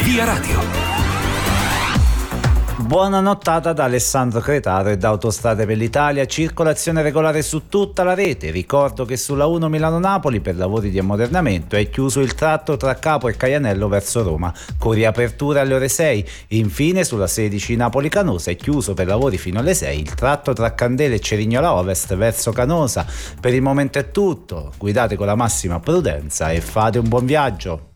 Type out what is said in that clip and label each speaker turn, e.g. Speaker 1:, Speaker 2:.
Speaker 1: Via Radio.
Speaker 2: Buona nottata da Alessandro Cretaro e da Autostrade per l'Italia, circolazione regolare su tutta la rete. Ricordo che sulla 1 Milano-Napoli per lavori di ammodernamento è chiuso il tratto tra Capo e Caianello verso Roma, con riapertura alle ore 6. Infine sulla 16 Napoli-Canosa è chiuso per lavori fino alle 6 il tratto tra Candele e Cerignola Ovest verso Canosa. Per il momento è tutto, guidate con la massima prudenza e fate un buon viaggio.